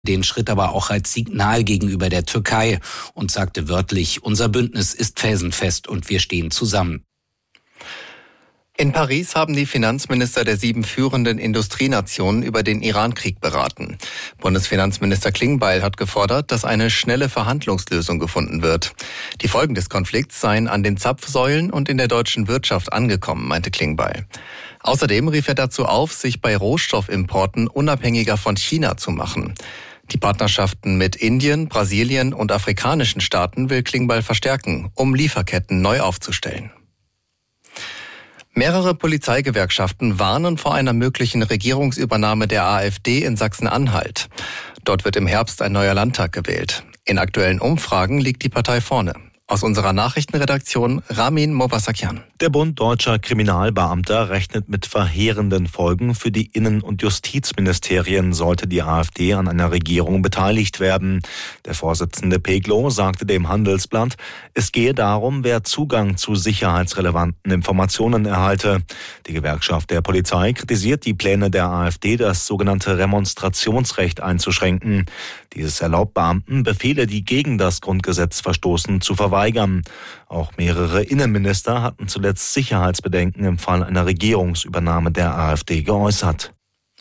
den Schritt aber auch als Signal gegenüber der Türkei und sagte wörtlich, unser Bündnis ist felsenfest und wir stehen zusammen. In Paris haben die Finanzminister der 7 führenden Industrienationen über den Iran-Krieg beraten. Bundesfinanzminister Klingbeil hat gefordert, dass eine schnelle Verhandlungslösung gefunden wird. Die Folgen des Konflikts seien an den Zapfsäulen und in der deutschen Wirtschaft angekommen, meinte Klingbeil. Außerdem rief er dazu auf, sich bei Rohstoffimporten unabhängiger von China zu machen. Die Partnerschaften mit Indien, Brasilien und afrikanischen Staaten will Klingbeil verstärken, um Lieferketten neu aufzustellen. Mehrere Polizeigewerkschaften warnen vor einer möglichen Regierungsübernahme der AfD in Sachsen-Anhalt. Dort wird im Herbst ein neuer Landtag gewählt. In aktuellen Umfragen liegt die Partei vorne. Aus unserer Nachrichtenredaktion Ramin Mobasakian. Der Bund Deutscher Kriminalbeamter rechnet mit verheerenden Folgen für die Innen- und Justizministerien, sollte die AfD an einer Regierung beteiligt werden. Der Vorsitzende Peglow sagte dem Handelsblatt, es gehe darum, wer Zugang zu sicherheitsrelevanten Informationen erhalte. Die Gewerkschaft der Polizei kritisiert die Pläne der AfD, das sogenannte Remonstrationsrecht einzuschränken. Dieses erlaubt Beamten, Befehle, die gegen das Grundgesetz verstoßen, zu verweigern. Auch mehrere Innenminister hatten zuletzt Sicherheitsbedenken im Fall einer Regierungsübernahme der AfD geäußert.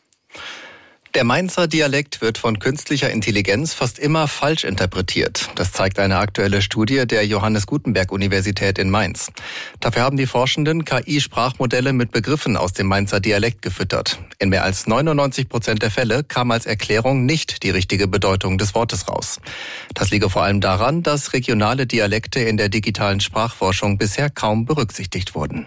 Der Mainzer Dialekt wird von künstlicher Intelligenz fast immer falsch interpretiert. Das zeigt eine aktuelle Studie der Johannes Gutenberg Universität in Mainz. Dafür haben die Forschenden KI-Sprachmodelle mit Begriffen aus dem Mainzer Dialekt gefüttert. In mehr als 99% der Fälle kam als Erklärung nicht die richtige Bedeutung des Wortes raus. Das liege vor allem daran, dass regionale Dialekte in der digitalen Sprachforschung bisher kaum berücksichtigt wurden.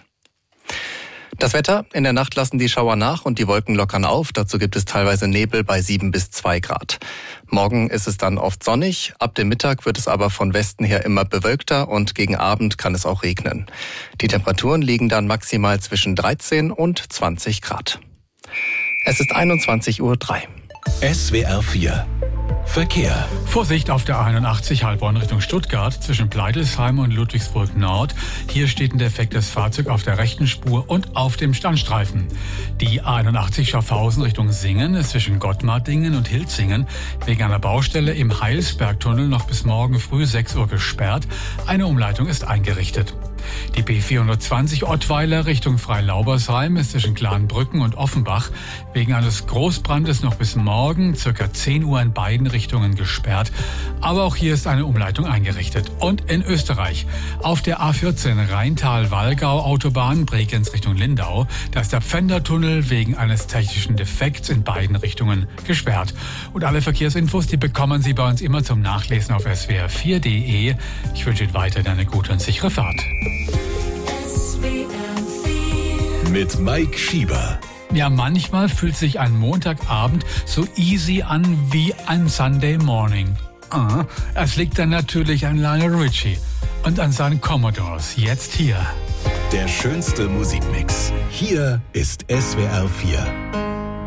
Das Wetter: In der Nacht lassen die Schauer nach und die Wolken lockern auf. Dazu gibt es teilweise Nebel bei 7 bis 2 Grad. Morgen ist es dann oft sonnig. Ab dem Mittag wird es aber von Westen her immer bewölkter und gegen Abend kann es auch regnen. Die Temperaturen liegen dann maximal zwischen 13 und 20 Grad. Es ist 21:03 Uhr. SWR 4 Verkehr. Vorsicht auf der A81 Heilbronn Richtung Stuttgart zwischen Pleidelsheim und Ludwigsburg Nord. Hier steht ein defektes Fahrzeug auf der rechten Spur und auf dem Standstreifen. Die A81 Schaffhausen Richtung Singen ist zwischen Gottmardingen und Hilzingen wegen einer Baustelle im Heilsbergtunnel noch bis morgen früh 6 Uhr gesperrt. Eine Umleitung ist eingerichtet. Die B420 Ottweiler Richtung Freilaubersheim ist zwischen Klarenbrücken und Offenbach wegen eines Großbrandes noch bis morgen ca. 10 Uhr in beiden Richtungen gesperrt. Aber auch hier ist eine Umleitung eingerichtet. Und in Österreich auf der A14 Rheintal-Wallgau Autobahn Bregenz Richtung Lindau, da ist der Pfändertunnel wegen eines technischen Defekts in beiden Richtungen gesperrt. Und alle Verkehrsinfos, die bekommen Sie bei uns immer zum Nachlesen auf swr4.de. Ich wünsche Ihnen weiterhin eine gute und sichere Fahrt. Mit Mike Schieber. Ja, manchmal fühlt sich ein Montagabend so easy an wie ein Sunday Morning. Es liegt dann natürlich an Lionel Richie und an seinen Commodores. Jetzt hier. Der schönste Musikmix. Hier ist SWR 4.